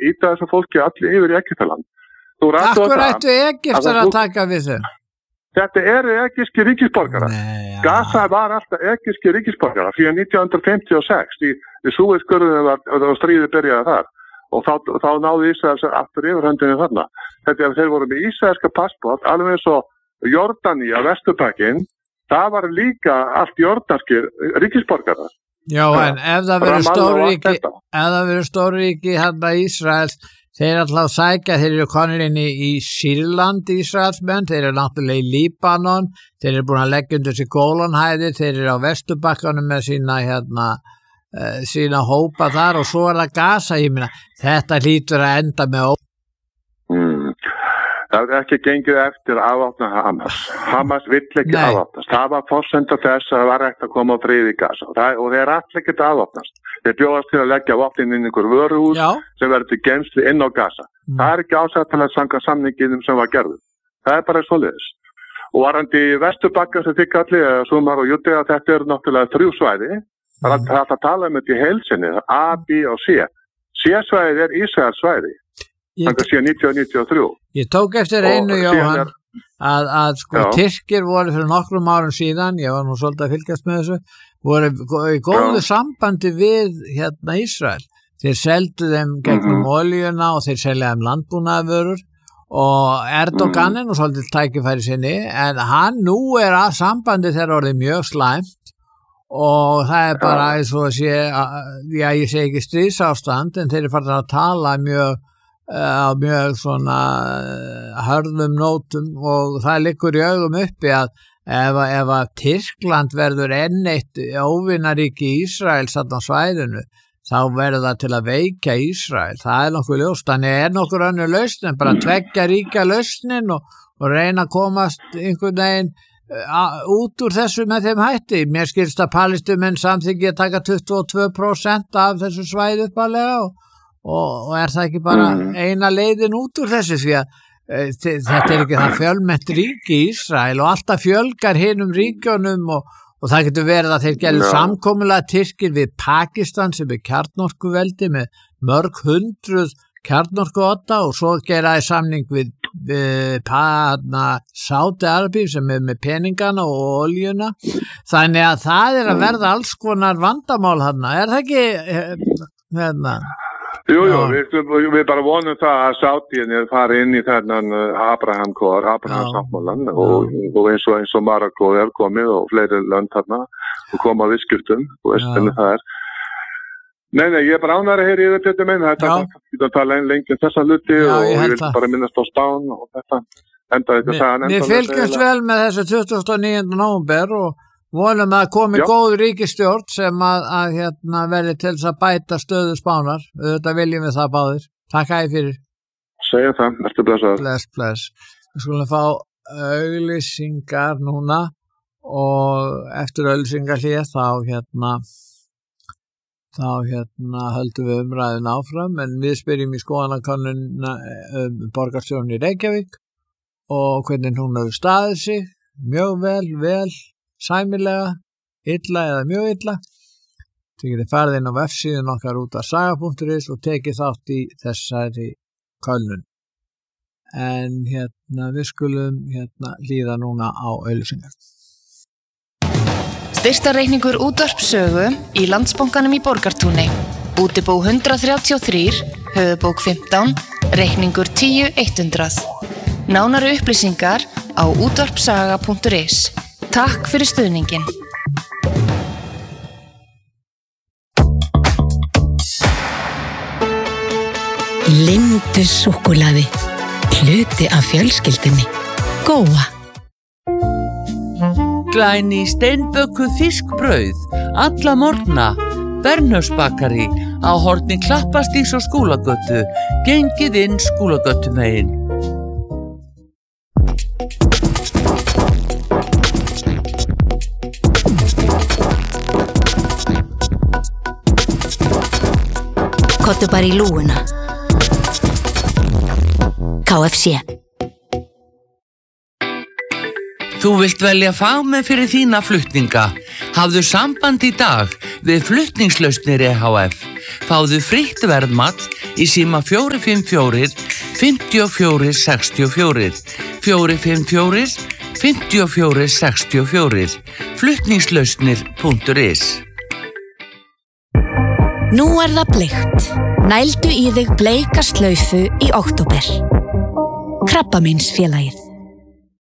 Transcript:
íta þessu fólki allir yfir í Egyptaland. Akkur ættu Egyptar að taka við þau? Þetta eru egypskir ríkisborgarar. Gaza var alltaf egypskir ríkisborgarar fyrir 1956 í Suez-skurðinu var stríðið byrjaði þar og þá náði Ísrael aftur yfirhöndinni þarna. Þetta þeir voru með ísraelska passport, alveg eins og Jordania, Vesturbakkin, það var líka allt jordanskir ríkisborgarar. Já, en ef það verður stórríki hérna Ísraels, þeir alltaf sækja, þeir eru konur inn í Sýrland, Ísraelsmenn, þeir eru náttúrulega í Líbanon, þeir eru búin að leggja undir sig Gólanhæði, þeir eru á Vesturbakkanum með sína hópa þar og svo það Gaza, ég meina, þetta hlýtur að enda með Það ekki gengið eftir afvopna Hamas. Hamas vill ekki afvopnast. Það var forsenda þess að það var ekkert að koma á friði í Gaza. Og þeir allir ekki afvopnast. Þeir bjóðast til að leggja vopnin inn einhver vöruhús sem verður til geymslu inn á Gaza. Það er ekki ásættilega samkvæmt samninginum sem var gerður. Það er bara svoleiðis. Og varandi Vesturbakka sem þið kallið, Sumar og Júdea, þetta eru náttúrulega 3 svæði. Það er alltaf að tala þetta í heilsinni, A, B og C. C-svæði er Ísraels svæði. Það sé 1993. Ég tók eftir einu, Jóhann, að sko Tyrkir voru fyrir nokkrum árum síðan, ég var nú svolítið að fylgjast með þessu, voru í góðu sambandi við hérna Ísrael. Þeir seldu þeim gegnum oljuna og þeir selja þeim landbúnaðarvörur og Erdogan er nú svolítið tækifæri sinni, en hann nú að sambandi þeirra orðið mjög slæmt og það er bara eins og að sé, ég segi ekki stríðsástand, en þeir eru farin að tala á mjög svona hörðum nótum og það liggur í augum uppi að ef að Tyrkland verður enn eitt óvinaríki Ísraels þarna á svæðinu, þá verður það til að veikja Ísrael, það er nokkuð ljóst, þannig nokkur önnur lausn en bara tveggja ríkja lausnin og reyna að komast einhvern veginn út úr þessu með þeim hætti. Mér skilst að Palestínumenn samþykki að taka 22% af þessu svæði uppalega og það ekki bara eina leiðin út úr þessu því að þetta ekki það fjölmennt ríki Ísrael og alltaf fjölgar hinum ríkjunum og það getur verið að þeir gerðu samkomulega Tyrkir við Pakistan sem kjarnorkuveldi með mörg hundruð kjarnorkuodda og svo gera þeir samning við Sádi-Arabíu sem með peningana og oljuna, þannig að það að verða alls konar vandamál þarna, það ekki hérna? Jú, við bara vonum það að Sádiðinni fari inn í þennan Abraham-sáttmálann og eins og Marokko er komið og fleiri lönd þarna og koma á viðskiptum og veist hvernig það er. Nei, ég er bara ánægður að heyra í þetta minn, þetta er að tala lengi þessa hluti og ég vil bara minnast á Spán og þetta enda þetta sagan. Við fylgjumst vel með þessu 29. nóvember og vonum að komi góð ríkisstjórn sem að verði til þess að bæta stöðu Spánar. Þetta viljum við það báðir. Takk æði fyrir. Segja það, ertu blessaður. Bless. Við skulum fá auglýsingar núna og eftir auglýsingarhlé þá höldum við umræðin áfram, en við spyrjum í skoðanakönnun borgarstjórn í Reykjavík og hvernig hún hefur staðið sig, mjög vel, sæmilega, illa eða mjög illa. Þið getið farið inn á vefsíðun okkar út af saga.is og tekið þátt í þessari könnun. En við skulum hlýða núna á auglýsingar. Styrktarreikningur Útvarpssögu í Landsbankanum í Borgartúni. Útibú 133, höfðubók 15, reikningur 10.100. Nánari upplýsingar á útvarpssaga.is. Takk fyrir stuðningin. Lindu súkkulaði, hluti af fjölskyldunni. Góa. Glæni steinbökuð fiskbrauð, alla morgna, Bernhöfsbakari á horni Klappastígs og Skúlagötu, gengið inn Skúlagötumegin. Kottu bara í lúuna. KFC. Þú vilt velja fagmenn fyrir þína flutninga. Hafðu samband í dag við Flutningslausnir EHF. Fáðu frítt verðmat í síma 454 54 64 454 54 64 flutningslausnir.is. Nú það bleikt. Nældu í þig bleika slaufu í október. Krabbameinsfélagið.